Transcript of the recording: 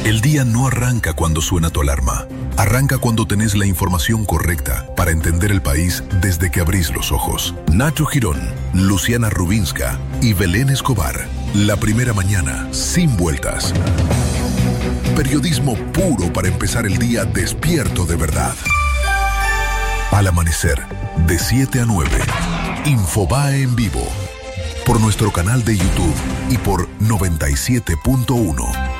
El día no arranca cuando suena tu alarma. Arranca cuando tenés la información correcta para entender el país desde que abrís los ojos. Nacho Girón, Luciana Rubinska y Belén Escobar. La primera mañana, sin vueltas. Periodismo puro para empezar el día despierto de verdad. Al amanecer, de 7 a 9. Infobae en vivo. Por nuestro canal de YouTube y por 97.1.